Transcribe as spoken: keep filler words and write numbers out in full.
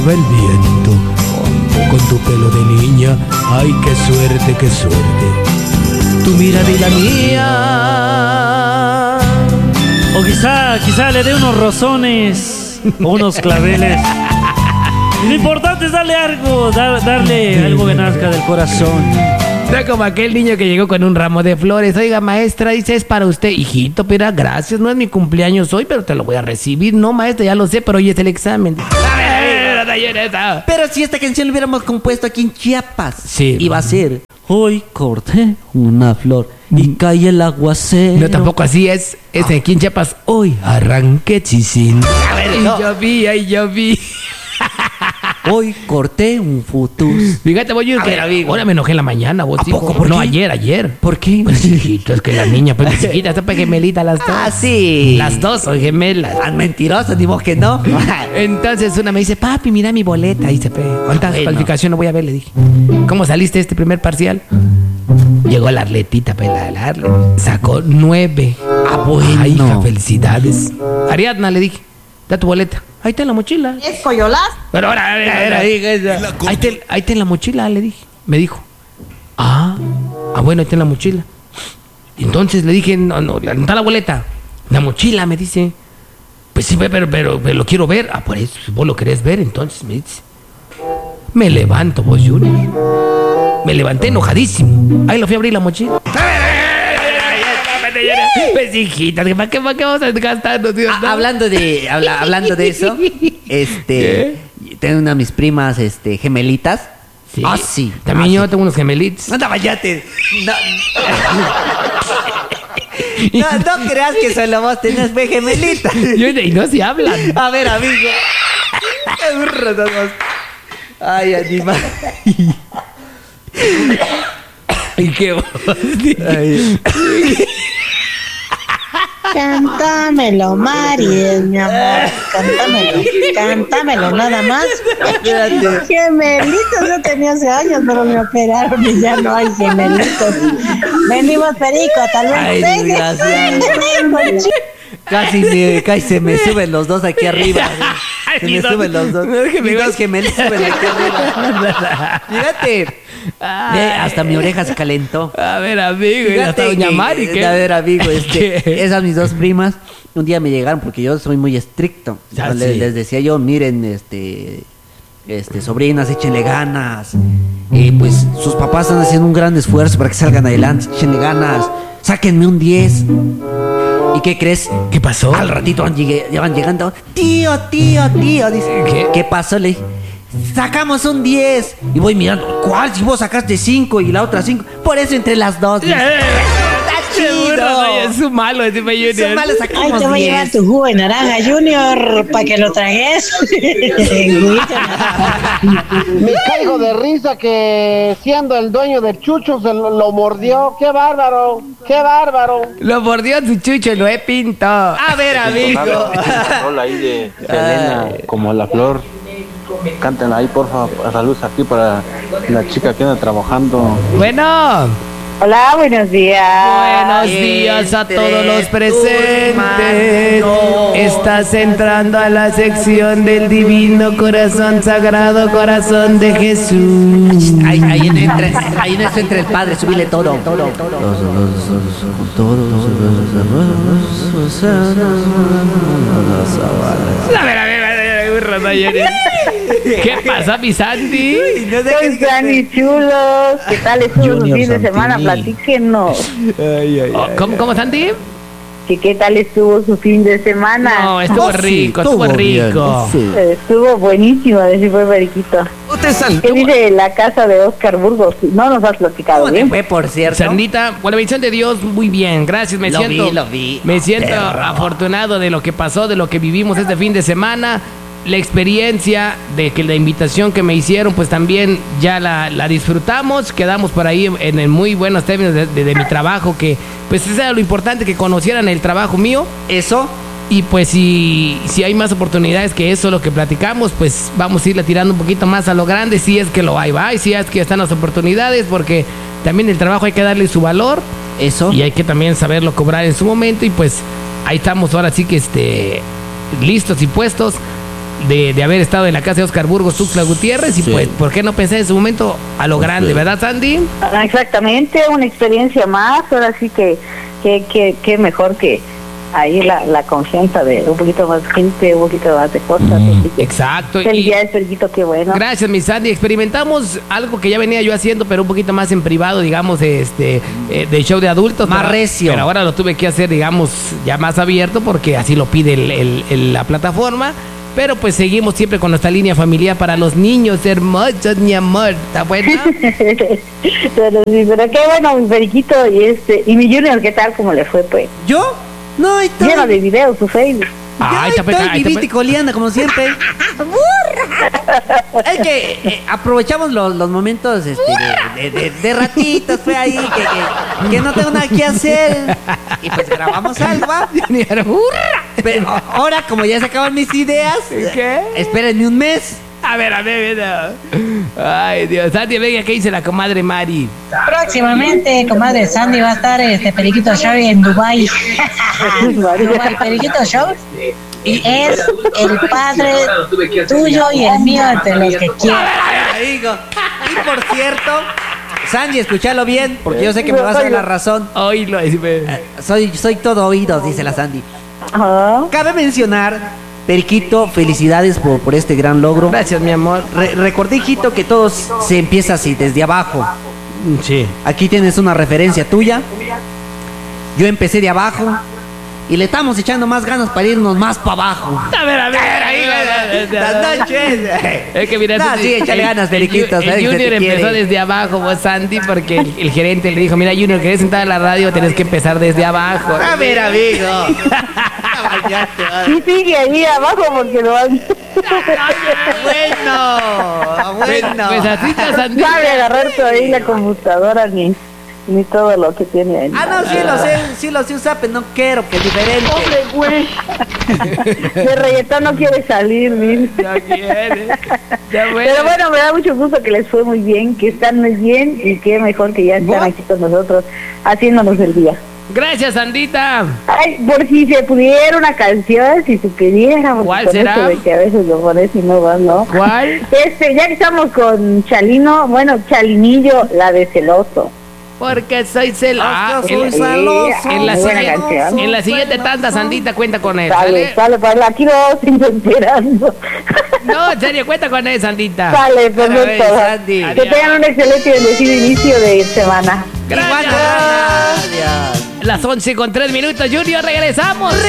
El viento con tu pelo de niña, ay, qué suerte, qué suerte, tu mirada y la mía. O quizá, quizá le dé unos rozones o unos claveles. Lo importante es darle algo, dar, darle algo que nazca del corazón. Está como aquel niño que llegó con un ramo de flores. Oiga, maestra, dice, es para usted. Hijito, pero gracias, no es mi cumpleaños hoy, pero te lo voy a recibir. No, maestra, ya lo sé, pero hoy es el examen. Pero si esta canción la hubiéramos compuesto aquí en Chiapas, sí, iba a ser: hoy corté una flor y cae el aguacero. No, tampoco así es. Es ah. Aquí en Chiapas, hoy arranqué chisín. A ver, y no. yo vi, ay, yo vi. Hoy corté un futus. Fíjate, voy a ir que ahora me enojé en la mañana, vos. ¿A hijo? poco? ¿Por no, qué? ayer, ayer. ¿Por qué? Pues hijito, es que la niña, pues chiquita, está gemelita las dos. Ah, sí. Las dos son gemelas. Ah, mentirosas, ni vos que no. Entonces una me dice, papi, mira mi boleta. Y dice, ¿cuánta bueno. calificación no voy a ver? Le dije, ¿cómo saliste este primer parcial? Llegó la Arletita, pela, la Arle. Sacó nueve. Ah, bueno. Ay, hija, felicidades. Ariadna, le dije, da tu boleta. Ahí está en la mochila. ¿Es Coyolas? Pero ahora, ahora, ahora, ahí, está, ahí está en la mochila, le dije. Me dijo, ah, ah, bueno, ahí está en la mochila. Y entonces le dije, no, no, no está la boleta. La mochila, me dice. Pues sí, pero, pero, pero lo quiero ver. Ah, por eso, si vos lo querés ver, entonces me dice. Me levanto, vos, Junior. Me levanté enojadísimo. Ahí lo fui a abrir la mochila. Pues hijita, ¿para qué, para qué vamos a gastarnos? Ah, hablando de habla, hablando de eso, este, ¿qué? Tengo una de mis primas, este, gemelitas. Sí. Ah, sí. También ah, yo sí. tengo unos gemelitos. No, vayate. No. No, no creas que solo vos tenés fe gemelita. Y no se hablan. A ver, amigo. Qué burro somos. Ay, animal. ¿Y qué vos? Cántamelo, Mariel, mi amor. Cántamelo. Cántamelo, nada más. Gemelitos yo tenía hace años, pero me operaron y ya no hay gemelitos. Venimos perico, tal vez. Ay, desgraciado. Casi, me, casi se me suben los dos aquí arriba. Se me suben los dos. Mis dos gemelos suben aquí arriba. Fíjate. Eh, hasta mi oreja se calentó. A ver, amigo, y hasta doña que, Mari, ¿qué? A ver, amigo, este, esas mis dos primas un día me llegaron porque yo soy muy estricto. Ya, les, sí. les decía yo, miren, este, este, sobrinas, échenle ganas. Eh, pues sus papás están haciendo un gran esfuerzo para que salgan adelante, échenle ganas. Sáquenme un diez. ¿Y qué crees? ¿Qué pasó? Al ratito van, llegué, ya van llegando. Tío, tío, tío. Dice, ¿qué? ¿Qué pasó? Le dije, sacamos un diez. Y voy mirando, ¿cuál? Si vos sacaste cinco y la otra cinco. Por eso entre las dos. Dice, está chido. Es su malo ese Junior. Son malos, Ay, sacamos te voy a llevar diez. tu jugo de naranja, Junior, para que lo tragues. Me caigo de risa que siendo el dueño del chucho se lo, lo mordió. ¡Qué bárbaro! ¡Qué bárbaro! Lo mordió su chucho, lo he pintado. A ver, amigo. Hola ahí de Selena, como la flor. Canten ahí, porfa. Saludos aquí para la chica que anda trabajando. Bueno. Hola, buenos días. Buenos días a todos los presentes. Estás entrando a la sección del Divino Corazón Sagrado Corazón de Jesús. Ahí, ahí, en, entre, ahí en eso entra el padre, subile todo. A ver, a ver, a ver, a ver, ¿qué pasa, mi Sandy? Soy Sandy chulos. ¿Qué tal estuvo su fin de semana? Platíquenos. Oh, ¿Cómo, cómo, Sandy? ¿Qué, ¿Qué tal estuvo su fin de semana? No, estuvo Oh, sí, rico, estuvo, estuvo bien, rico. sí. Estuvo buenísimo, así fue Periquito. ¿Qué dice la casa de Oscar Burgos? No nos has platicado ¿Cómo te bien. fue, por cierto? Sandita, por la bendición de Dios, muy bien, gracias, me Lo siento, vi, lo vi. me siento Perro. afortunado de lo que pasó, de lo que vivimos este fin de semana, la experiencia de que la invitación que me hicieron, pues también ya la, la disfrutamos, quedamos por ahí en, en muy buenos términos de, de, de mi trabajo, que pues eso era lo importante, que conocieran el trabajo mío. Eso. Y pues si, si hay más oportunidades que eso, lo que platicamos, pues vamos a irle tirando un poquito más a lo grande, si es que lo hay, va, y si es que están las oportunidades, porque también el trabajo hay que darle su valor. Eso. Y hay que también saberlo cobrar en su momento, y pues ahí estamos ahora sí que este listos y puestos. de, de haber estado en la casa de Oscar Burgos, Tuxtla Gutiérrez, y sí. pues, ¿por qué no pensé en ese momento a lo grande, sí. verdad, Sandy? Exactamente, una experiencia más, ahora sí que, que, que, que mejor que ahí la, la confianza de un poquito más gente, un poquito más de cosas. Mm, exacto. Felicidades, Periquito, qué bueno. Gracias, mi Sandy. Experimentamos algo que ya venía yo haciendo, pero un poquito más en privado, digamos, de este eh, de show de adultos. Más pero, recio. Pero ahora lo tuve que hacer, digamos, ya más abierto, porque así lo pide el, el, el, la plataforma. Pero pues seguimos siempre con nuestra línea familiar para los niños hermosos, mi amor. ¿Está buena? Pero sí, pero qué bueno, mi Periquito. Y este y mi Junior, ¿qué tal? ¿Cómo le fue, pues? ¿Yo? No, estoy... Lleno de videos, su Facebook. Ah, Ay, estoy vivita y coleando, como siempre. Es que eh, aprovechamos los, los momentos este, de, de, de, de ratitos, fue ahí, que, que, que no tengo nada que hacer. Y pues grabamos algo, ¿va? Pero ahora, como ya se acaban mis ideas, ¿qué? Espérenme un mes. A ver, a ver, mira. Ay, Dios. Sandy, venga, ¿qué dice la comadre Mari? Próximamente, comadre Sandy, va a estar este Periquito Show en Dubai. Dubai, Periquito Show. Y es el padre tuyo y el mío entre los que quieran. Y por cierto, Sandy, escúchalo bien, porque yo sé que me vas a dar la razón. Oílo, eh, soy, soy todo oídos, dice la Sandy. Uh-huh. Cabe mencionar, Periquito, felicidades por, por este gran logro. Gracias, mi amor. Re- recordé, hijito, que todo se empieza así, desde abajo. Sí. Aquí tienes una referencia tuya. Yo empecé de abajo y le estamos echando más ganas para irnos más para abajo. A ver, a ver, ahí, Las noches. Es que mira, no, sí, échale ganas, Periquito. El, el Junior empezó quiere. desde abajo, vos, Sandy, porque el, el gerente le dijo, mira, Junior, querés sentar en la radio, tenés que empezar desde abajo. A ver, amigo. Sí, sigue ahí abajo porque lo han... Bueno, bueno. Pues, pues así está, Sandy. Sabe agarrar todavía la computadora ni... ni todo lo que tiene ahí. Ah, no, sí lo sé, sí lo sé usar, pero no quiero, que es diferente. Pobre güey. De reggaetón no quiere salir, mira. No quiere. Ya bueno. Pero bueno, me da mucho gusto que les fue muy bien, que están muy bien y que mejor que ya están ¿What? aquí con nosotros haciéndonos el día. Gracias, Sandita. Ay, por si se pudiera una canción, si se pidiera. ¿Cuál con será? esto de que a veces lo pones y no vas, ¿no? ¿Cuál? Este, ya que estamos con Chalino, bueno, Chalinillo, la de Celoso. Porque soy celoso. Ah, en, soy celoso. en la Muy buena siguiente, canción. en la siguiente tanda, Sandita, cuenta con él. Sale, ¿Sale? sale, para aquí lo vamos esperando. No, en serio, cuenta con él, Sandita. Sale, perfecto. Bueno, Sandy. Que tengan un excelente y bendecido inicio de semana. Gracias. Gracias. Las once con tres minutos, Junior, regresamos.